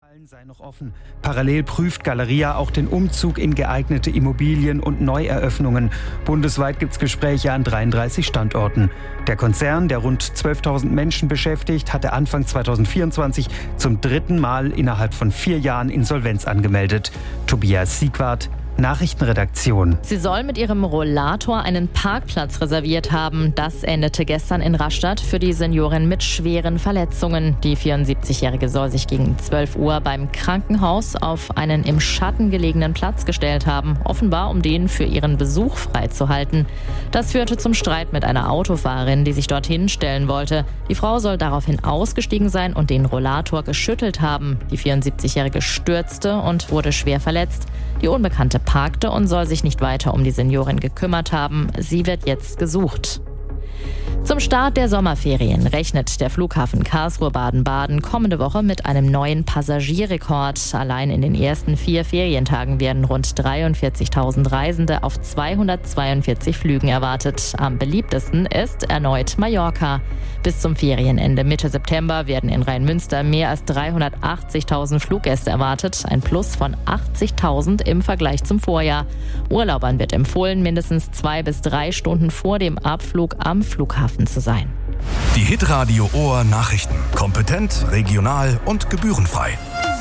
Hallen sei noch offen. Parallel prüft Galeria auch den Umzug in geeignete Immobilien und Neueröffnungen. Bundesweit gibt es Gespräche an 33 Standorten. Der Konzern, der rund 12.000 Menschen beschäftigt, hatte Anfang 2024 zum dritten Mal innerhalb von 4 Jahren Insolvenz angemeldet. Tobias Siegwart, Nachrichtenredaktion. Sie soll mit ihrem Rollator einen Parkplatz reserviert haben. Das endete gestern in Rastatt für die Seniorin mit schweren Verletzungen. Die 74-Jährige soll sich gegen 12 Uhr beim Krankenhaus auf einen im Schatten gelegenen Platz gestellt haben, offenbar um den für ihren Besuch freizuhalten. Das führte zum Streit mit einer Autofahrerin, die sich dorthin stellen wollte. Die Frau soll daraufhin ausgestiegen sein und den Rollator geschüttelt haben. Die 74-Jährige stürzte und wurde schwer verletzt. Die Unbekannte parkte und soll sich nicht weiter um die Seniorin gekümmert haben. Sie wird jetzt gesucht. Zum Start der Sommerferien rechnet der Flughafen Karlsruhe-Baden-Baden kommende Woche mit einem neuen Passagierrekord. Allein in den ersten 4 Ferientagen werden rund 43.000 Reisende auf 242 Flügen erwartet. Am beliebtesten ist erneut Mallorca. Bis zum Ferienende Mitte September werden in Rhein-Münster mehr als 380.000 Fluggäste erwartet. Ein Plus von 80.000 im Vergleich zum Vorjahr. Urlaubern wird empfohlen, mindestens 2 bis 3 Stunden vor dem Abflug am Flughafen zu sein. Die Hitradio Ohr Nachrichten. Kompetent, regional und gebührenfrei.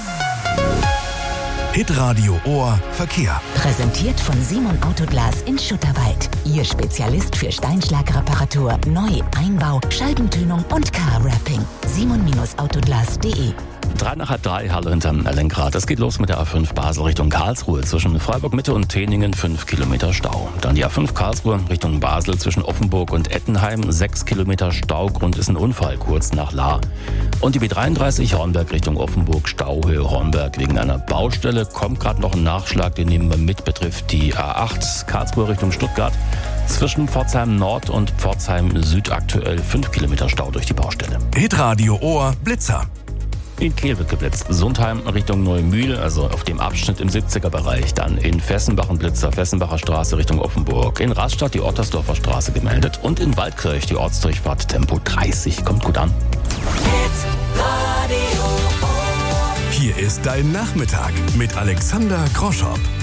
Hitradio Ohr Verkehr. Präsentiert von Simon Autoglas in Schutterwald. Ihr Spezialist für Steinschlagreparatur, Neu-, Einbau, Scheibentönung und Car-Wrapping. simon-autoglas.de. 3:30, Halle hinterm Lenkrad. Es geht los mit der A5 Basel Richtung Karlsruhe. Zwischen Freiburg Mitte und Teningen 5 Kilometer Stau. Dann die A5 Karlsruhe Richtung Basel zwischen Offenburg und Ettenheim 6 Kilometer Stau. Grund ist ein Unfall kurz nach Lahr. Und die B33 Hornberg Richtung Offenburg, Stauhöhe Hornberg wegen einer Baustelle. Kommt gerade noch ein Nachschlag, den nehmen wir mit, betrifft die A8 Karlsruhe Richtung Stuttgart. Zwischen Pforzheim Nord und Pforzheim Süd aktuell 5 Kilometer Stau durch die Baustelle. Hitradio Ohr Blitzer. In Kehl wird geblitzt. Sundheim Richtung Neumühl, also auf dem Abschnitt im 70er-Bereich. Dann in Fessenbach ein Blitzer, Fessenbacher Straße Richtung Offenburg. In Rastatt die Ottersdorfer Straße gemeldet. Und in Waldkirch die Ortsdurchfahrt Tempo 30. Kommt gut an. Hier ist dein Nachmittag mit Alexander Groschopp.